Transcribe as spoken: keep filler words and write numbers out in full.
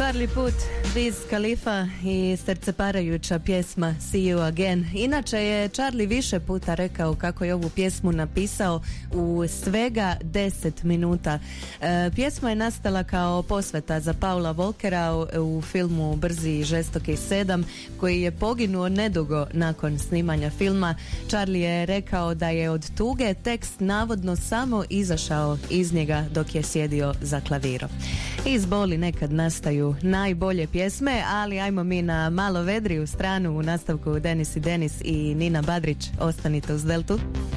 Charlie Puth, Wiz Khalifa i srceparajuća pjesma See You Again. Inače je Charlie više puta rekao kako je ovu pjesmu napisao u svega deset minuta. E, pjesma je nastala kao posveta za Paula Walkera u, u filmu Brzi i žestoki sedam, koji je poginuo nedugo nakon snimanja filma. Charlie je rekao da je od tuge tekst navodno samo izašao iz njega dok je sjedio za klavirom. Iz boli nekad nastaju najbolje pjesme, ali ajmo mi na malo vedriju stranu. U nastavku Denis i Denis i Nina Badrić. Ostanite uz Deltu.